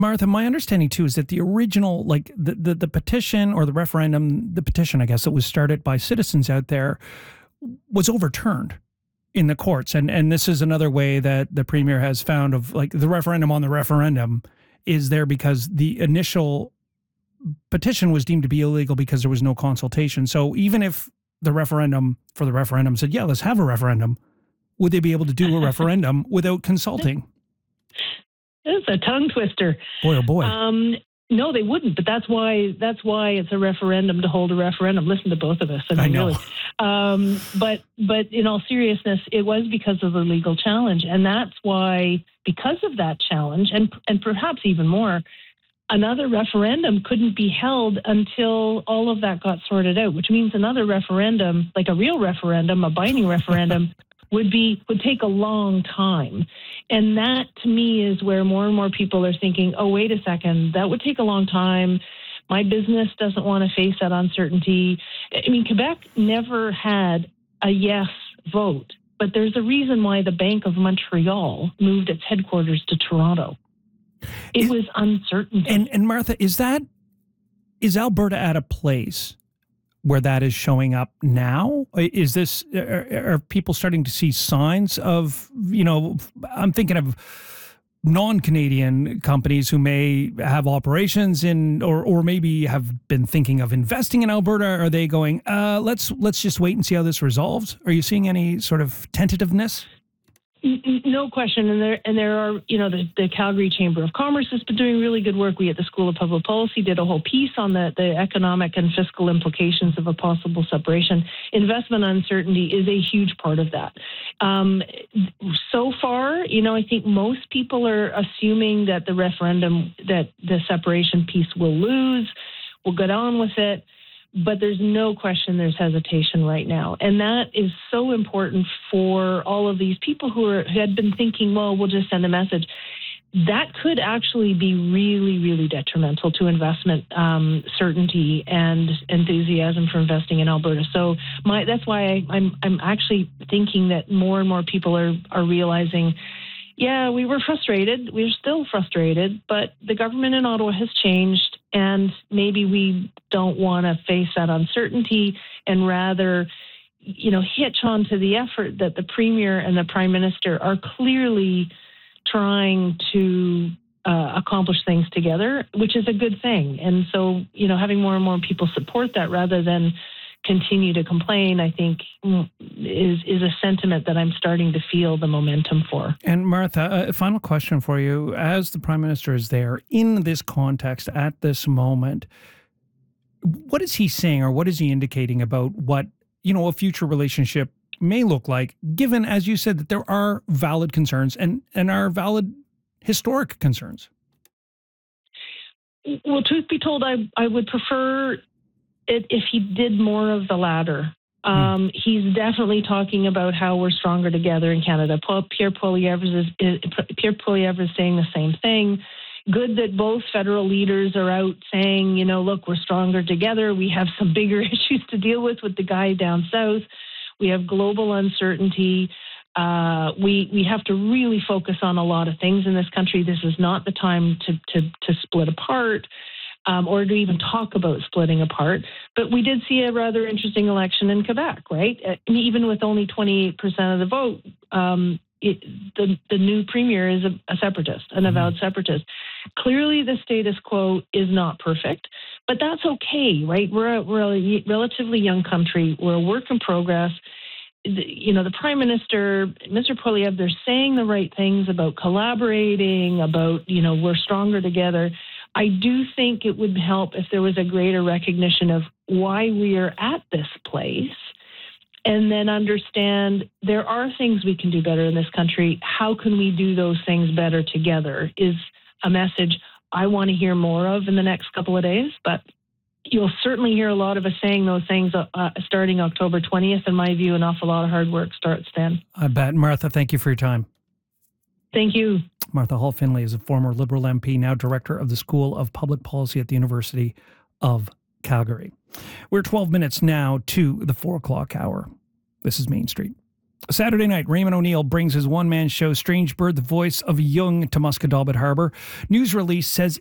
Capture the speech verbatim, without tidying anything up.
Martha, my understanding too is that the original, like the, the, the petition or the referendum, the petition, I guess, that was started by citizens out there was overturned in the courts. And, and this is another way that the premier has found of like the referendum on the referendum is there because the initial petition was deemed to be illegal because there was no consultation. So even if the referendum for the referendum said, yeah, let's have a referendum, would they be able to do a referendum without consulting? It's a tongue twister. Boy, oh boy. Um, no, they wouldn't. But that's why that's why it's a referendum to hold a referendum. Listen to both of us. I, mean, I know. Really. Um, but but in all seriousness, it was because of the legal challenge, and that's why because of that challenge, and and perhaps even more, another referendum couldn't be held until all of that got sorted out. Which means another referendum, like a real referendum, a binding referendum. would be would take a long time. And that, to me, is where more and more people are thinking, oh, wait a second, that would take a long time. My business doesn't want to face that uncertainty. I mean, Quebec never had a yes vote, but there's a reason why the Bank of Montreal moved its headquarters to Toronto. It is, was uncertainty. And, and Martha, is that, is Alberta at a place where that is showing up now? Is this, are, are people starting to see signs of, you know, I'm thinking of non-Canadian companies who may have operations in, or or maybe have been thinking of investing in Alberta. Are they going, uh, let's let's just wait and see how this resolves? Are you seeing any sort of tentativeness? No question, and there and there are, you know, the, the Calgary Chamber of Commerce has been doing really good work. We at the School of Public Policy did a whole piece on the, the economic and fiscal implications of a possible separation. Investment uncertainty is a huge part of that. Um, so far, you know, I think most people are assuming that the referendum, that the separation piece will lose, we'll get on with it. But there's no question there's hesitation right now. And that is so important for all of these people who, are, who had been thinking, well, we'll just send a message. That could actually be really, really detrimental to investment um, certainty and enthusiasm for investing in Alberta. So my, that's why I, I'm, I'm actually thinking that more and more people are, are realizing, yeah, we were frustrated. We're still frustrated, but the government in Ottawa has changed, and maybe we don't want to face that uncertainty and rather, you know, hitch on to the effort that the Premier and the Prime Minister are clearly trying to uh, accomplish things together, which is a good thing. And so, you know, having more and more people support that rather than continue to complain, I think is is a sentiment that I'm starting to feel the momentum for. And Martha, a final question for you. As the Prime Minister is there in this context at this moment, what is he saying or what is he indicating about what, you know, a future relationship may look like, given, as you said, that there are valid concerns and, and are valid historic concerns? Well, truth be told, I, I would prefer it if he did more of the latter. Um, mm. He's definitely talking about how we're stronger together in Canada. Pierre Poilievre is, is, Pierre Poilievre is saying the same thing. Good that both federal leaders are out saying, you know, look, we're stronger together. We have some bigger issues to deal with with the guy down south. We have global uncertainty. Uh, we we have to really focus on a lot of things in this country. This is not the time to to, to split apart. Um, or to even talk about splitting apart. But we did see a rather interesting election in Quebec, right? And even with only twenty-eight percent of the vote, um, it, the, the new premier is a, a separatist, an avowed mm-hmm. separatist. Clearly, the status quo is not perfect, but that's okay, right? We're a, we're a relatively young country. We're a work in progress. The, you know, the Prime Minister, Mister Poilievre, they're saying the right things about collaborating, about, you know, we're stronger together. I do think it would help if there was a greater recognition of why we are at this place, and then understand there are things we can do better in this country. How can we do those things better together is a message I want to hear more of in the next couple of days. But you'll certainly hear a lot of us saying those things uh, starting October twentieth. In my view, an awful lot of hard work starts then. I bet. Martha, thank you for your time. Thank you. Martha Hall Findlay is a former Liberal M P, now director of the School of Public Policy at the University of Calgary. We're twelve minutes now to the four o'clock hour. This is Main Street. Saturday night, Raymond O'Neill brings his one-man show, Strange Bird, the voice of Young, to Musquodoboit Harbour. News release says